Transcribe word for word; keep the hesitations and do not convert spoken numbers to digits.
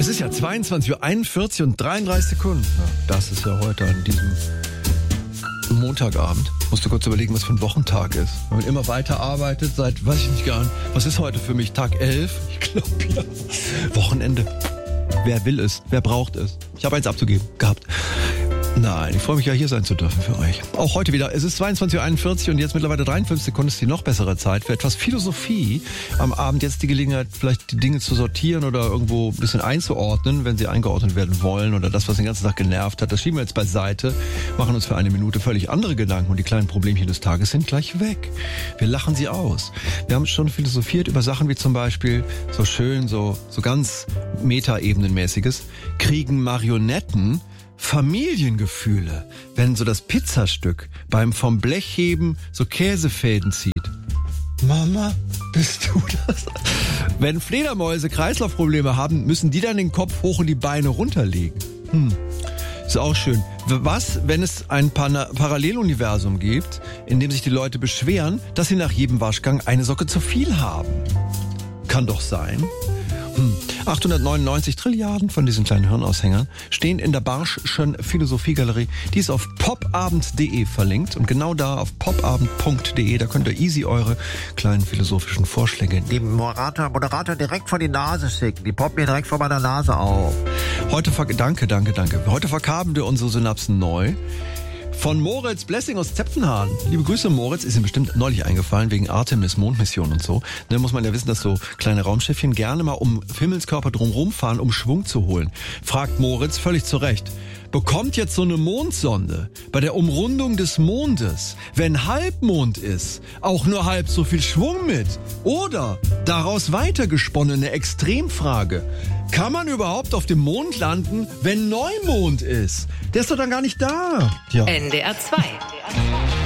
Es ist ja zweiundzwanzig Uhr einundvierzig und dreiunddreißig Sekunden. Ja, das ist ja heute an diesem Montagabend. Musst du kurz überlegen, was für ein Wochentag ist. Wenn man immer weiter arbeitet, seit, weiß ich nicht gar nicht, was ist heute für mich? Tag elf? Ich glaube ja. Wochenende. Wer will es? Wer braucht es? Ich habe eins abzugeben. Gehabt. Nein, ich freue mich ja, hier sein zu dürfen für euch. Auch heute wieder. Es ist zweiundzwanzig Uhr einundvierzig und jetzt mittlerweile dreiundfünfzig Sekunden ist die noch bessere Zeit für etwas Philosophie. Am Abend jetzt die Gelegenheit, vielleicht die Dinge zu sortieren oder irgendwo ein bisschen einzuordnen, wenn sie eingeordnet werden wollen oder das, was den ganzen Tag genervt hat. Das schieben wir jetzt beiseite, machen uns für eine Minute völlig andere Gedanken und die kleinen Problemchen des Tages sind gleich weg. Wir lachen sie aus. Wir haben schon philosophiert über Sachen wie zum Beispiel so schön, so, so ganz Metaebenenmäßiges. Kriegen Marionetten Familiengefühle, wenn so das Pizzastück beim vom Blechheben so Käsefäden zieht. Mama, bist du das? Wenn Fledermäuse Kreislaufprobleme haben, müssen die dann den Kopf hoch und die Beine runterlegen. Hm, ist auch schön. Was, wenn es ein Par- Paralleluniversum gibt, in dem sich die Leute beschweren, dass sie nach jedem Waschgang eine Socke zu viel haben? Kann doch sein. Hm. achthundertneunundneunzig Trilliarden von diesen kleinen Hirnaushängern stehen in der Barsch'schen Philosophiegalerie. Die ist auf popabend punkt de verlinkt. Und genau da auf popabend punkt de, da könnt ihr easy eure kleinen philosophischen Vorschläge nehmen. Die Moderator, Moderator direkt vor die Nase schicken. Die poppt mir direkt vor meiner Nase auf. Heute, ver- danke, danke, danke. Heute verkaben wir unsere Synapsen neu. Von Moritz Blessing aus Zepfenhahn. Liebe Grüße, Moritz. Ist ihm bestimmt neulich eingefallen, wegen Artemis, Mondmission und so. Da muss man ja wissen, dass so kleine Raumschiffchen gerne mal um Himmelskörper drumherum fahren, um Schwung zu holen. Fragt Moritz völlig zu Recht. Bekommt jetzt so eine Mondsonde bei der Umrundung des Mondes, wenn Halbmond ist, auch nur halb so viel Schwung mit? Oder daraus weitergesponnene Extremfrage. Kann man überhaupt auf dem Mond landen, wenn Neumond ist? Der ist doch dann gar nicht da. Ja. N D R zwei.